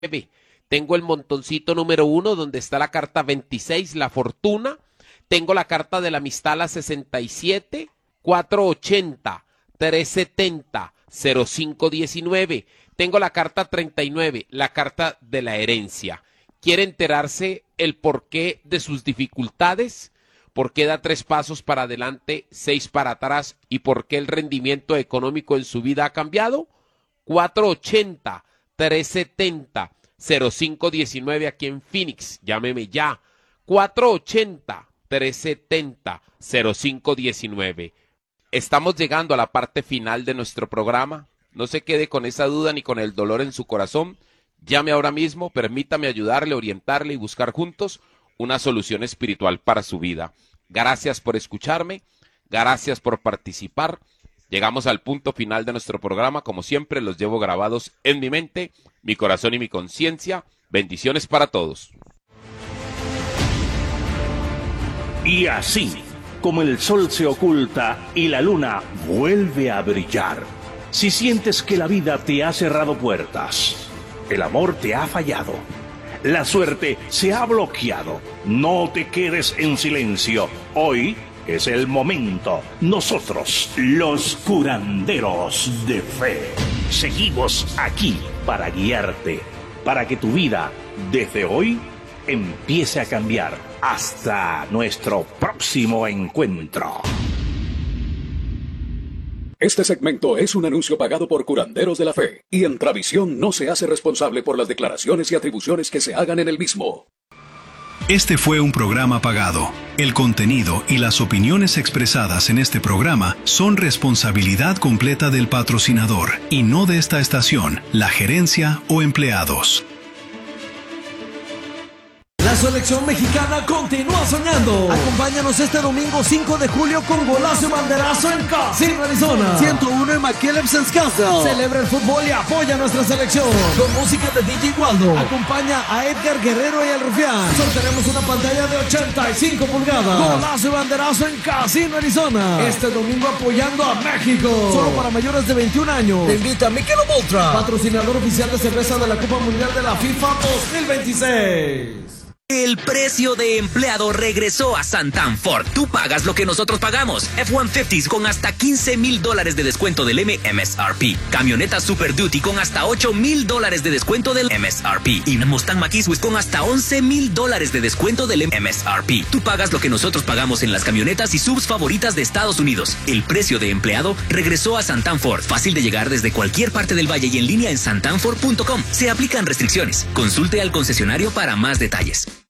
Tengo el montoncito número 1, donde está la carta 26, la fortuna. Tengo la carta de la amistad, la 67, 480, 370, 0519. Tengo la carta 39, la carta de la herencia. ¿Quiere enterarse el porqué de sus dificultades? ¿Por qué da 3 pasos para adelante, 6 para atrás? ¿Y por qué el rendimiento económico en su vida ha cambiado? 480, 370, 0519 aquí en Phoenix. Llámeme ya. 480, 370, 0519. Estamos llegando a la parte final de nuestro programa. No se quede con esa duda ni con el dolor en su corazón. Llame ahora mismo, permítame ayudarle, orientarle y buscar juntos una solución espiritual para su vida. Gracias por escucharme, gracias por participar. Llegamos al punto final de nuestro programa. Como siempre, los llevo grabados en mi mente, mi corazón y mi conciencia. Bendiciones para todos. Y así, como el sol se oculta y la luna vuelve a brillar, si sientes que la vida te ha cerrado puertas, el amor te ha fallado, la suerte se ha bloqueado, no te quedes en silencio. Hoy es el momento. Nosotros, los curanderos de fe, seguimos aquí para guiarte, para que tu vida, desde hoy, empiece a cambiar. Hasta nuestro próximo encuentro. Este segmento es un anuncio pagado por Curanderos de la Fe, y Entravisión no se hace responsable por las declaraciones y atribuciones que se hagan en el mismo. Este fue un programa pagado. El contenido y las opiniones expresadas en este programa son responsabilidad completa del patrocinador y no de esta estación, la gerencia o empleados. La selección mexicana continúa soñando. Acompáñanos este domingo 5 de julio con golazo y banderazo en Casino, Arizona. 101 en McKellips Castle. Celebra el fútbol y apoya a nuestra selección. Con música de DJ Waldo. Acompaña a Edgar Guerrero y el Rufián. Sortearemos una pantalla de 85 pulgadas. Golazo y banderazo en Casino, Arizona. Este domingo apoyando a México. Solo para mayores de 21 años. Te invita Michelob Ultra, patrocinador oficial de cerveza de la Copa Mundial de la FIFA 2026. El precio de empleado regresó a Santan Ford. Tú pagas lo que nosotros pagamos. F-150s con hasta $15,000 de descuento del MSRP. Camionetas Super Duty con hasta $8,000 de descuento del MSRP. Y Mustang Mach-E con hasta $11,000 de descuento del MSRP. Tú pagas lo que nosotros pagamos en las camionetas y subs favoritas de Estados Unidos. El precio de empleado regresó a Santan Ford. Fácil de llegar desde cualquier parte del valle y en línea en santanford.com. Se aplican restricciones. Consulte al concesionario para más detalles.